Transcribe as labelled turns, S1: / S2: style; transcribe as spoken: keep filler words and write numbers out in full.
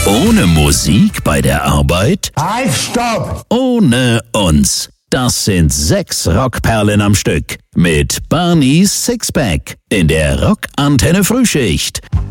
S1: Ohne Musik bei der Arbeit?
S2: Halt, stopp!
S1: Ohne uns. Das sind sechs Rockperlen am Stück. Mit Barney's Sixpack in der Rockantenne Frühschicht.